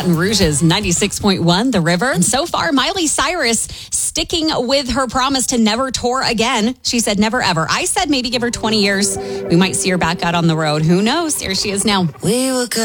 Baton Rouge's 96.1, The River. And so far, Miley Cyrus sticking with her promise to never tour again. She said never ever. I said maybe give her 20 years. We might see her back out on the road. Who knows? Here she is now. We were